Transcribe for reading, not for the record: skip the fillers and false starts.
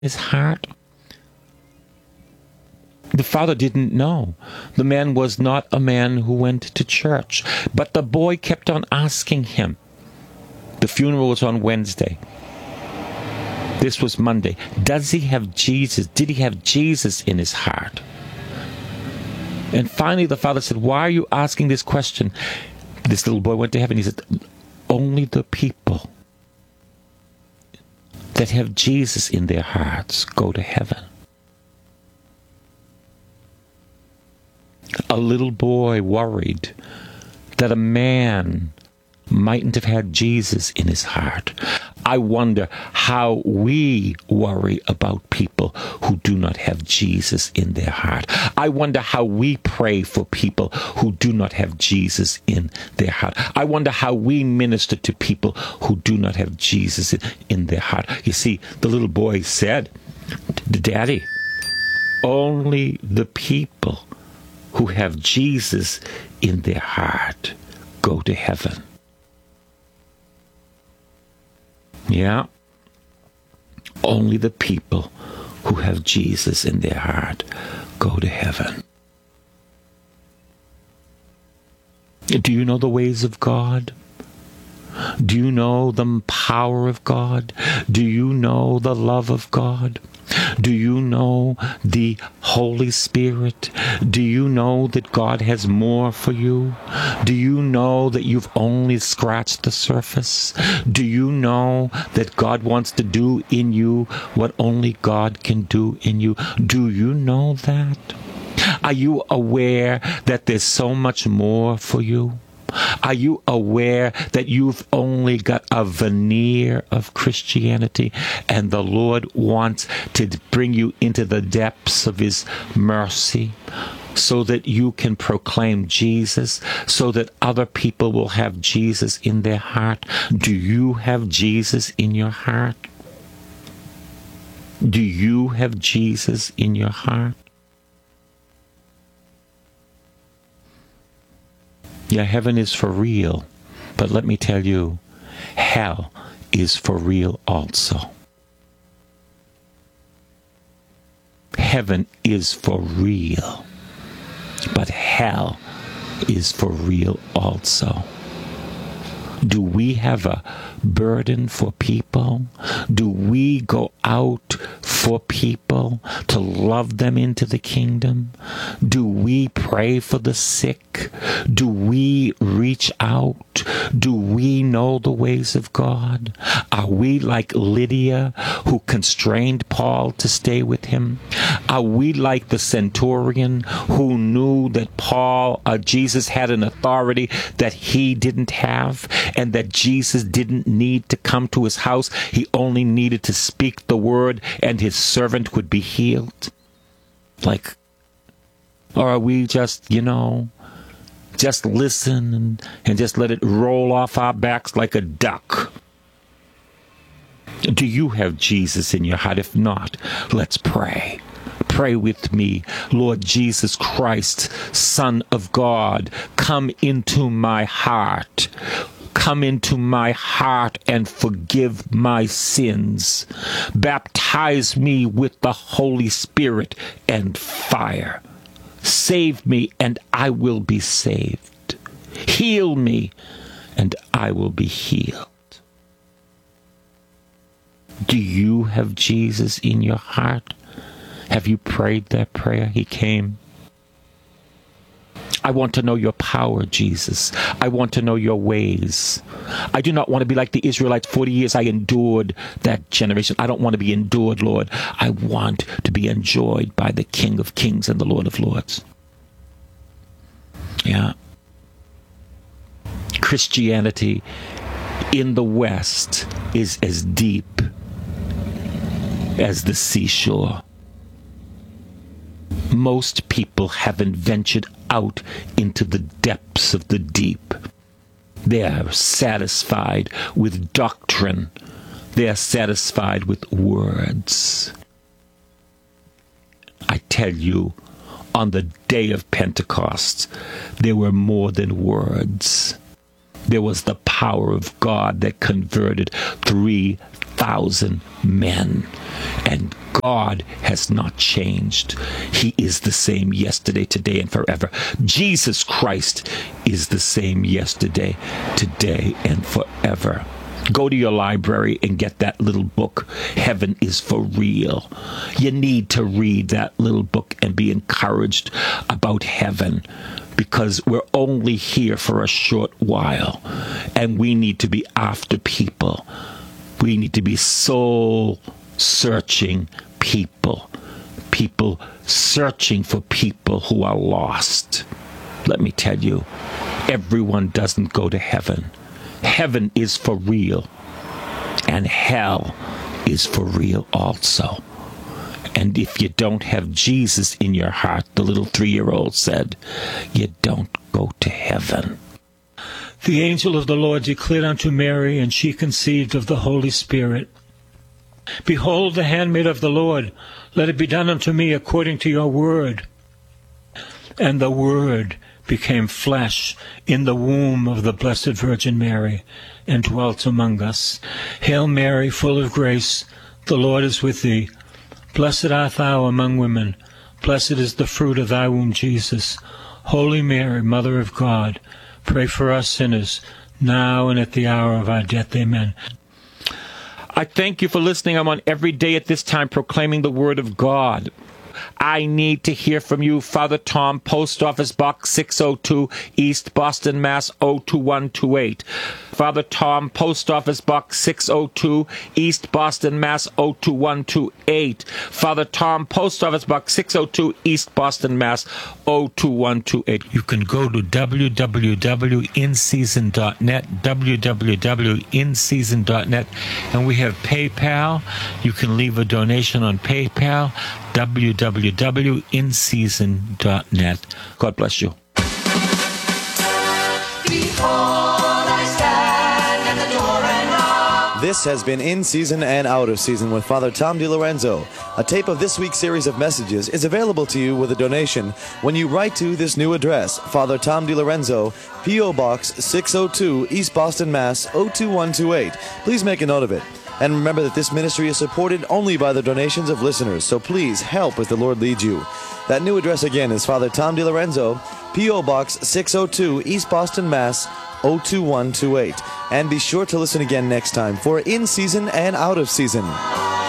his heart? The father didn't know. The man was not a man who went to church. But the boy kept on asking him. The funeral was on Wednesday. This was Monday. Does he have Jesus? Did he have Jesus in his heart? And finally the father said, why are you asking this question? This little boy went to heaven. He said, only the people that have Jesus in their hearts go to heaven. A little boy worried that a man mightn't have had Jesus in his heart. I wonder how we worry about people who do not have Jesus in their heart. I wonder how we pray for people who do not have Jesus in their heart. I wonder how we minister to people who do not have Jesus in their heart. You see, the little boy said, Daddy, only the people who have Jesus in their heart go to heaven. Yeah. Only the people who have Jesus in their heart go to heaven. Do you know the ways of God? Do you know the power of God? Do you know the love of God? Do you know the Holy Spirit? Do you know that God has more for you? Do you know that you've only scratched the surface? Do you know that God wants to do in you what only God can do in you? Do you know that? Are you aware that there's so much more for you? Are you aware that you've only got a veneer of Christianity and the Lord wants to bring you into the depths of His mercy so that you can proclaim Jesus, so that other people will have Jesus in their heart? Do you have Jesus in your heart? Do you have Jesus in your heart? Yeah, heaven is for real, but let me tell you, hell is for real also. Heaven is for real, but hell is for real also. Do we have a burden for people? Do we go out for people to love them into the kingdom? Do we pray for the sick? Do we reach out? Do we know the ways of God? Are we like Lydia, who constrained Paul to stay with him? Are we like the centurion who knew that Jesus had an authority that he didn't have, and that Jesus didn't need to come to his house? He only needed to speak the word and his servant would be healed? Or are we just, just listen and just let it roll off our backs like a duck? Do you have Jesus in your heart? If not, let's pray. Pray with me. Lord Jesus Christ, Son of God, come into my heart. Come into my heart and forgive my sins. Baptize me with the Holy Spirit and fire. Save me and I will be saved. Heal me and I will be healed. Do you have Jesus in your heart? Have you prayed that prayer? He came. I want to know your power, Jesus. I want to know your ways. I do not want to be like the Israelites. 40 years I endured that generation. I don't want to be endured, Lord. I want to be enjoyed by the King of Kings and the Lord of Lords. Yeah. Christianity in the West is as deep as the seashore. Most people haven't ventured out into the depths of the deep. They are satisfied with doctrine. They are satisfied with words. I tell you, on the day of Pentecost, there were more than words. There was the power of God that converted 3,000 1,000 men. And God has not changed. He is the same yesterday, today, and forever. Jesus Christ is the same yesterday, today, and forever. Go to your library and get that little book, Heaven is for Real. You need to read that little book and be encouraged about heaven, because we're only here for a short while, and we need to be after people. We need to be soul-searching people searching for people who are lost. Let me tell you, everyone doesn't go to heaven. Heaven is for real, and hell is for real also. And if you don't have Jesus in your heart, the little 3-year-old said, you don't go to heaven. The angel of the Lord declared unto Mary, and she conceived of the Holy Spirit. Behold, the handmaid of the Lord, let it be done unto me according to your word. And the Word became flesh in the womb of the Blessed Virgin Mary, and dwelt among us. Hail Mary, full of grace, the Lord is with thee. Blessed art thou among women. Blessed is the fruit of thy womb, Jesus. Holy Mary, Mother of God, pray for us sinners, now and at the hour of our death. Amen. I thank you for listening. I'm on every day at this time proclaiming the Word of God. I need to hear from you. Father Tom, Post Office Box 602, East Boston, Mass. 02128. Father Tom, Post Office Box 602, East Boston, Mass. 02128. Father Tom, Post Office Box 602, East Boston, Mass. 02128. You can go to www.inseason.net, www.inseason.net, and we have PayPal. You can leave a donation on PayPal, www.inseason.net. God bless you. This has been In Season and Out of Season with Father Tom DiLorenzo. A tape of this week's series of messages is available to you with a donation when you write to this new address, Father Tom DiLorenzo, P.O. Box 602, East Boston, Mass. 02128. Please make a note of it. And remember that this ministry is supported only by the donations of listeners, so please help as the Lord leads you. That new address again is Father Tom DiLorenzo, P.O. Box 602, East Boston, Mass. 02128. And be sure to listen again next time for In Season and Out of Season.